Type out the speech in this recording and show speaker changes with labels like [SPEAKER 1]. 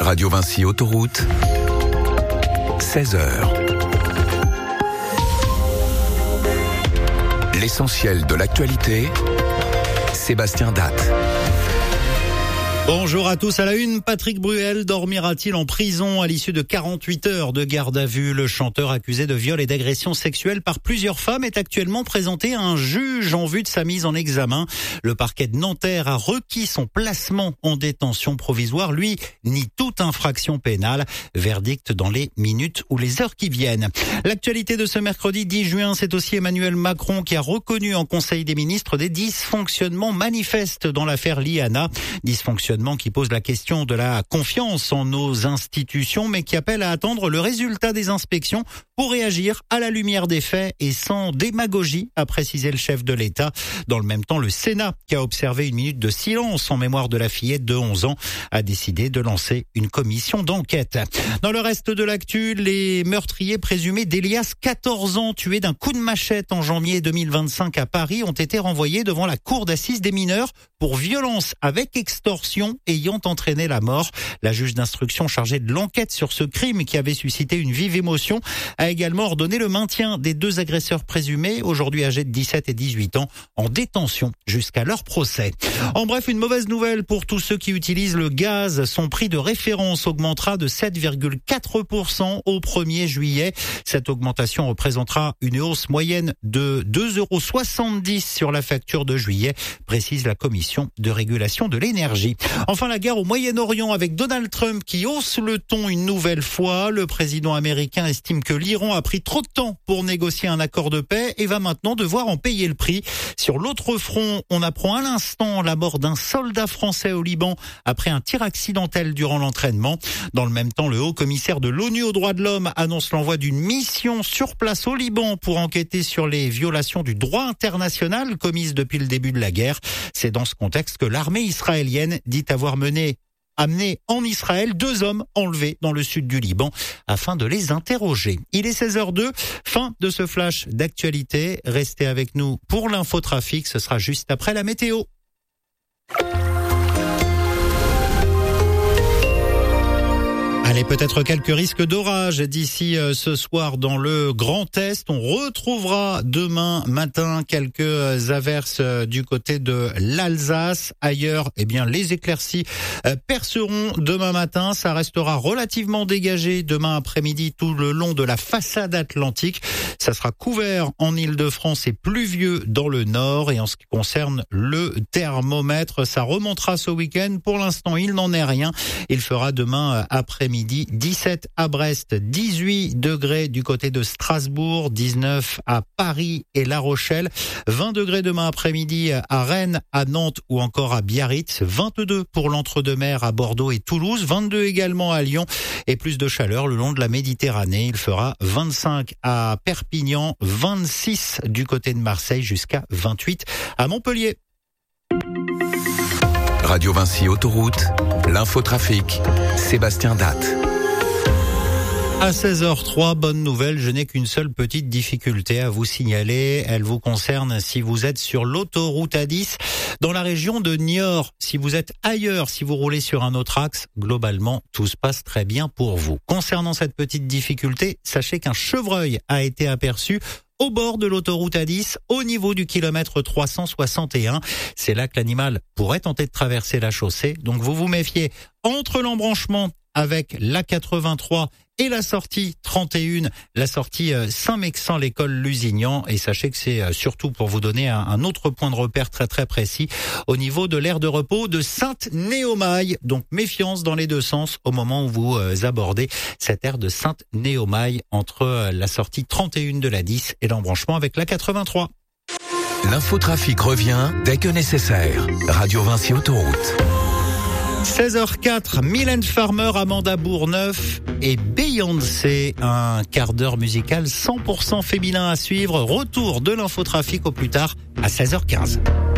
[SPEAKER 1] Radio Vinci Autoroute, 16h. L'essentiel de l'actualité, Sébastien Datte.
[SPEAKER 2] Bonjour à tous. À la une, Patrick Bruel dormira-t-il en prison à l'issue de 48 heures de garde à vue? Le chanteur accusé de viol et d'agression sexuelle par plusieurs femmes est actuellement présenté à un juge en vue de sa mise en examen. Le parquet de Nanterre a requis son placement en détention provisoire. Lui nie toute infraction pénale. Verdict dans les minutes ou les heures qui viennent. L'actualité de ce mercredi 10 juin, c'est aussi Emmanuel Macron qui a reconnu en Conseil des ministres des dysfonctionnements manifestes dans l'affaire Liana. Dysfonctionnements qui pose la question de la confiance en nos institutions, mais qui appelle à attendre le résultat des inspections pour réagir à la lumière des faits et sans démagogie, a précisé le chef de l'État. Dans le même temps, le Sénat, qui a observé une minute de silence en mémoire de la fillette de 11 ans, a décidé de lancer une commission d'enquête. Dans le reste de l'actu, les meurtriers présumés d'Elias, 14 ans, tué d'un coup de machette en janvier 2025 à Paris, ont été renvoyés devant la cour d'assises des mineurs pour violence avec extorsion ayant entraîné la mort. La juge d'instruction chargée de l'enquête sur ce crime qui avait suscité une vive émotion a également ordonné le maintien des deux agresseurs présumés, aujourd'hui âgés de 17 et 18 ans, en détention jusqu'à leur procès. En bref, une mauvaise nouvelle pour tous ceux qui utilisent le gaz. Son prix de référence augmentera de 7,4% au 1er juillet. Cette augmentation représentera une hausse moyenne de 2,70 € sur la facture de juillet, précise la Commission de régulation de l'énergie. Enfin, la guerre au Moyen-Orient avec Donald Trump qui hausse le ton une nouvelle fois. Le président américain estime que l'Iran a pris trop de temps pour négocier un accord de paix et va maintenant devoir en payer le prix. Sur l'autre front, on apprend à l'instant la mort d'un soldat français au Liban après un tir accidentel durant l'entraînement. Dans le même temps, le haut commissaire de l'ONU aux droits de l'homme annonce l'envoi d'une mission sur place au Liban pour enquêter sur les violations du droit international commises depuis le début de la guerre. C'est dans ce contexte que l'armée israélienne dit avoir amené en Israël 2 hommes enlevés dans le sud du Liban afin de les interroger. Il est 16h02, fin de ce flash d'actualité. Restez avec nous pour l'infotrafic, ce sera juste après la météo. Allez, peut-être quelques risques d'orage d'ici ce soir dans le Grand Est. On retrouvera demain matin quelques averses du côté de l'Alsace. Ailleurs, les éclaircies perceront demain matin. Ça restera relativement dégagé demain après-midi tout le long de la façade atlantique. Ça sera couvert en Île-de-France et pluvieux dans le nord. Et en ce qui concerne le thermomètre, ça remontera ce week-end. Pour l'instant, il n'en est rien. Il fera demain après-midi 17 à Brest, 18 degrés du côté de Strasbourg, 19 à Paris et La Rochelle, 20 degrés demain après-midi à Rennes, à Nantes ou encore à Biarritz, 22 pour l'Entre-deux-Mers à Bordeaux et Toulouse, 22 également à Lyon et plus de chaleur le long de la Méditerranée. Il fera 25 à Perpignan, 26 du côté de Marseille jusqu'à 28 à Montpellier.
[SPEAKER 1] Radio Vinci Autoroute, l'infotrafic, Sébastien Datte.
[SPEAKER 2] À 16h03, bonne nouvelle, je n'ai qu'une seule petite difficulté à vous signaler. Elle vous concerne si vous êtes sur l'autoroute A10 dans la région de Niort. Si vous êtes ailleurs, si vous roulez sur un autre axe, globalement, tout se passe très bien pour vous. Concernant cette petite difficulté, sachez qu'un chevreuil a été aperçu au bord de l'autoroute A10, au niveau du kilomètre 361. C'est là que l'animal pourrait tenter de traverser la chaussée. Donc vous vous méfiez entre l'embranchement avec l'A83 et la sortie 31, la sortie Saint-Mexan, l'école Lusignan. Et sachez que c'est surtout pour vous donner un autre point de repère très très précis au niveau de l'aire de repos de Sainte-Néomaille. Donc méfiance dans les deux sens au moment où vous abordez cette aire de Sainte-Néomaille entre la sortie 31 de la 10 et l'embranchement avec la 83.
[SPEAKER 1] L'infotrafic revient dès que nécessaire. Radio Vinci Autoroute.
[SPEAKER 2] 16h04, Mylène Farmer, Amanda Bourneuf et Beyoncé. Un quart d'heure musical 100% féminin à suivre. Retour de l'infotrafic au plus tard à 16h15.